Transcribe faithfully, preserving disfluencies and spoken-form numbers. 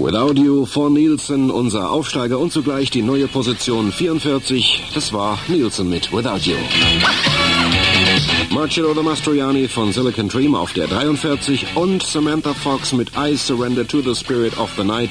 Without You von Nielsen, unser Aufsteiger und zugleich die neue Position vierundvierzig. Das war Nielsen mit Without You. Marcello de Mastroianni von Silicon Dream auf der dreiundvierzig und Samantha Fox mit I Surrender to the Spirit of the Night